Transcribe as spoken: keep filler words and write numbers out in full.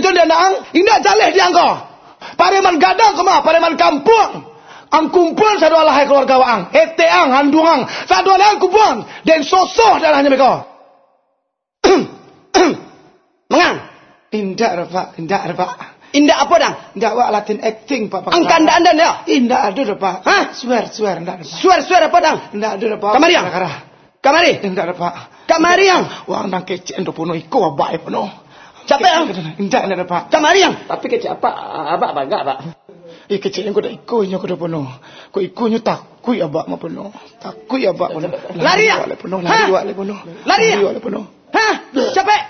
Jon dia nang, indak jaleh dia angko. Pareman gadang kemah, pareman kampung. Ang kumpul sadua lahai keluarga waang, eteang, handungang, sadua lahai kumpul, dan sosoh dalahnya mereka. Mengang? Indak Pak, indak Pak. Indak apa dang? Indak wak Latin acting Pak. Ang kanda anda ya? Indak ada Pak. Hah? Swear, swear, indak Pak. Swear, swear apa dang? Indak ada Pak. Kamari yang? Kamari? Indak ada Pak. Kamari yang? Wang nang kece endo puno iko abak puno. Capek yang? Indak ada Pak. Kamari yang? Tapi kecil apa? Abak apa enggak, Pak? Eh kecil yang kuda iko nya kuda puno. Ko iko nya takui abak ma puno. Takui abak puno. Lari ya? Lari wale puno. Lari wale puno. Lari ya? Wale puno. Hah? Capek?